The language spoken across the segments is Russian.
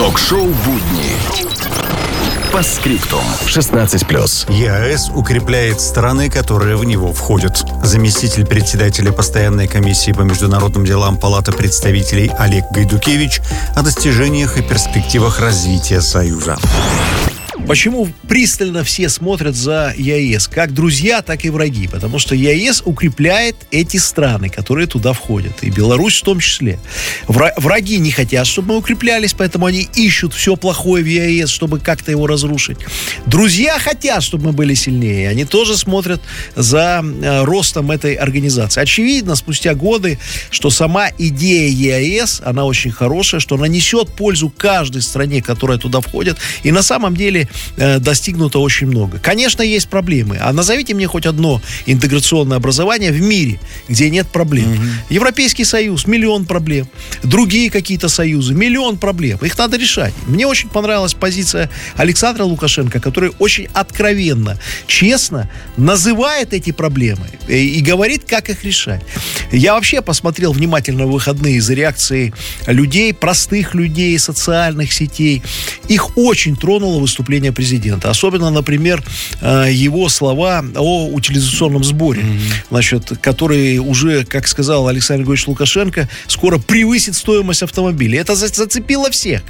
Ток-шоу «Будни». По скриптум. 16+. ЕАЭС укрепляет страны, которые в него входят. Заместитель председателя постоянной комиссии по международным делам Палаты представителей Олег Гайдукевич о достижениях и перспективах развития Союза. Почему пристально все смотрят за ЕАЭС? Как друзья, так и враги. Потому что ЕАЭС укрепляет эти страны, которые туда входят. И Беларусь в том числе. Враги не хотят, чтобы мы укреплялись, поэтому они ищут все плохое в ЕАЭС, чтобы как-то его разрушить. Друзья хотят, чтобы мы были сильнее. Они тоже смотрят за ростом этой организации. Очевидно, спустя годы, что сама идея ЕАЭС, она очень хорошая, что она несет пользу каждой стране, которая туда входит. И на самом деле достигнуто очень много. Конечно, есть проблемы. А назовите мне хоть одно интеграционное образование в мире, где нет проблем. Европейский Союз — миллион проблем. Другие какие-то союзы — миллион проблем. Их надо решать. Мне очень понравилась позиция Александра Лукашенко, который очень откровенно, честно называет эти проблемы и говорит, как их решать. Я вообще посмотрел внимательно в выходные за реакцией людей, простых людей, социальных сетей. Их очень тронуло выступление президента. Особенно, например, его слова о утилизационном сборе, значит, который уже, как сказал Александр Григорьевич Лукашенко, скоро превысит стоимость автомобиля. Это зацепило всех.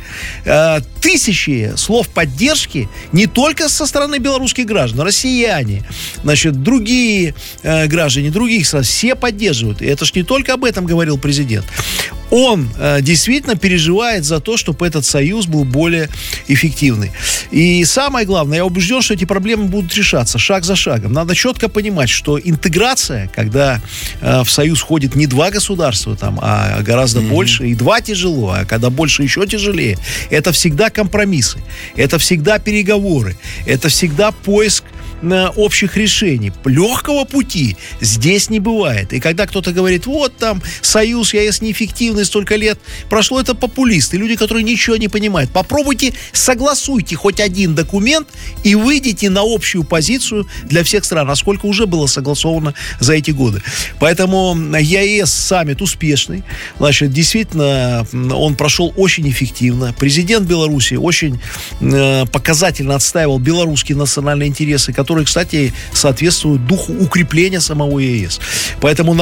Тысячи слов поддержки не только со стороны белорусских граждан, россияне, значит, другие граждане других стран, все поддерживают. И это ж не только об этом говорил президент. Он действительно переживает за то, чтобы этот союз был более эффективный. И самое главное, я убежден, что эти проблемы будут решаться шаг за шагом. Надо четко понимать, что интеграция, когда в союз входит не два государства, там, а гораздо больше, и два тяжело, а когда больше еще тяжелее, это всегда компромиссы, это всегда переговоры, это всегда поиск общих решений. Легкого пути здесь не бывает. И когда кто-то говорит, вот там союз ЕАЭС неэффективный, столько лет прошло, это популисты, люди, которые ничего не понимают. Попробуйте, согласуйте хоть один документ и выйдите на общую позицию для всех стран, а сколько уже было согласовано за эти годы. Поэтому ЕАЭС саммит успешный. Значит, действительно, он прошел очень эффективно. Президент Беларуси очень показательно отстаивал белорусские национальные интересы, которые, кстати, соответствуют духу укрепления самого ЕАЭС. Поэтому